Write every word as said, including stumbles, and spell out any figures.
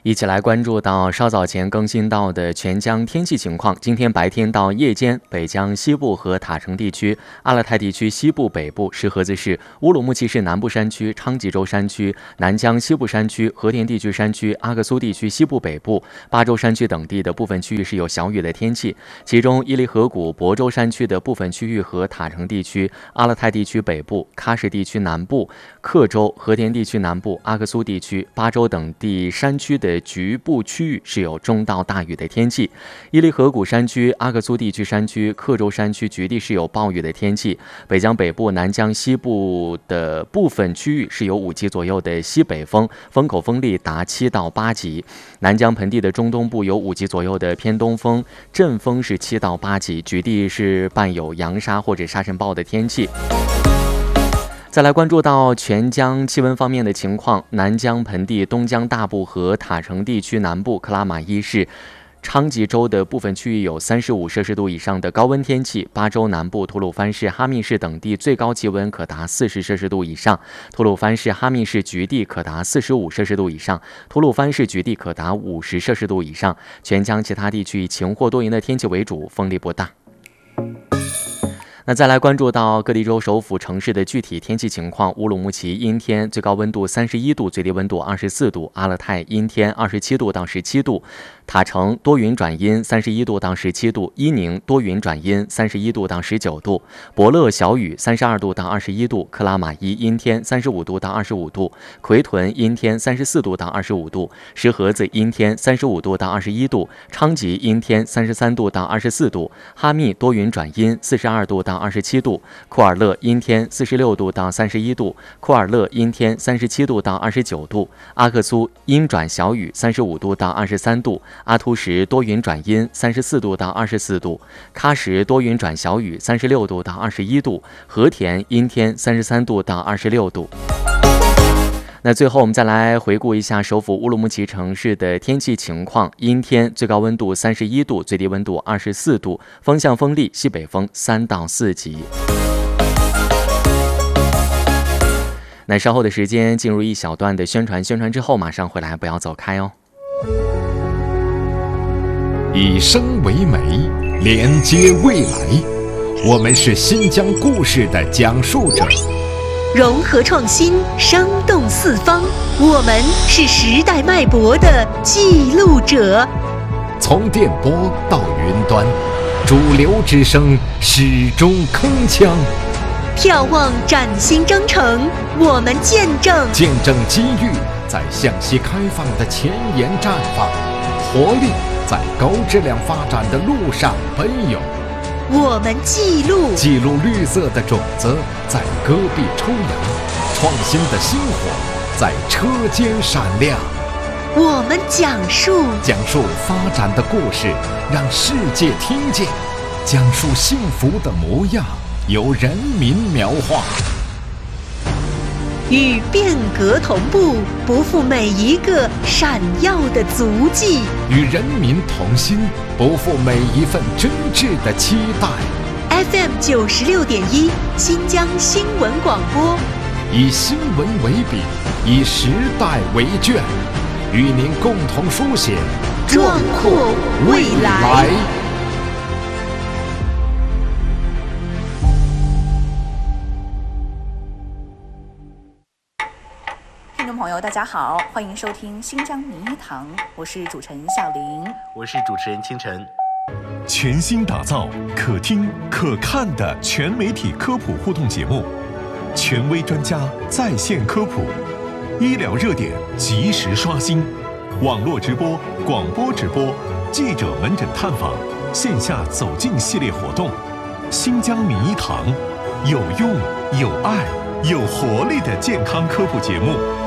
一起来关注到稍早前更新到的全江天气情况。今天白天到夜间，北江西部和塔城地区、阿勒泰地区西部、北部、石河子市、乌鲁木齐市南部山区、昌吉州山区、南江西部山区、和田地区山区、阿克苏地区西部、北部、巴州山区等地的部分区域是有小雨的天气。其中，伊犁河谷、亳州山区的部分区域和塔城地区、阿勒泰地区北部、喀什地区南部、克州、和田地区南部、阿克苏地区、巴州等地山区的局部区域是有中到大雨的天气。伊犁河谷山区、阿克苏地区山区、克州山区局地是有暴雨的天气。北江北部、南江西部的部分区域是有五级左右的西北风，风口风力达七到八级。南江盆地的中东部有五级左右的偏东风，阵风是七到八级，局地是伴有扬沙或者沙尘暴的天气。再来关注到全江气温方面的情况，南江盆地、东江大部和塔城地区南部、克拉玛依市、昌吉州的部分区域有三十五摄氏度以上的高温天气。巴州南部、吐鲁番市、哈密市等地最高气温可达四十摄氏度以上，吐鲁番市、哈密市局地可达四十五摄氏度以上，吐鲁番市局地可达五十摄氏度以上。全江其他地区以晴或多云的天气为主，风力不大。那再来关注到各地州首府城市的具体天气情况。乌鲁木齐阴天，最高温度三十一度，最低温度二十四度；阿勒泰阴天，二十七度到十七度；塔城多云转阴，三十一度到十七度；伊宁多云转阴，三十一度到十九度；博乐小雨，三十二度到二十一度；克拉玛依阴天，三十五度到二十五度；奎屯阴天，三十四度到二十五度；石河子阴天，三十五度到二十一度；昌吉阴天，三十三度到二十四度；哈密多云转阴，四十二度到二十七度；库尔勒阴天，四十六度到三十一度；库尔勒阴天，三十七度到二十九度；阿克苏阴转小雨，三十五度到二十三度；阿突什多云转阴，三十四度到二十四度；喀什多云转小雨，三十六度到二十一度；和田阴天，三十三度到二十六度。那最后我们再来回顾一下首府乌鲁木齐城市的天气情况。阴天，最高温度三十一度，最低温度二十四度，风向风力西北风三到四级。那稍后的时间进入一小段的宣传，宣传之后马上回来，不要走开哦。 以声为媒，连接未来，我们是新疆故事的讲述者。 融合创新，生动四方，我们是时代脉搏的记录者。 从电波到云端，主流之声始终铿锵。 眺望崭新征程，我们见证见证机遇在向西开放的前沿绽放，活力在高质量发展的路上奔涌。 我们记录记录绿色的种子在戈壁抽芽，创新的星火在车间闪亮。 我们讲述讲述发展的故事，让世界听见，讲述幸福的模样，由人民描画。 与变革同步，不负每一个闪耀的足迹； 与人民同心，不负每一份真挚的期待。 F M 九十六点一，新疆新闻广播， 以新闻为笔，以时代为卷，与您共同书写壮阔未来。 听众朋友大家好，欢迎收听新疆名医堂，我是主持人夏玲， 我是主持人清晨。 全新打造可听可看的全媒体科普互动节目，权威专家在线科普，医疗热点及时刷新，网络直播、广播直播、记者门诊探访、线下走进系列活动。新疆名医堂，有用、有爱、有活力的健康科普节目。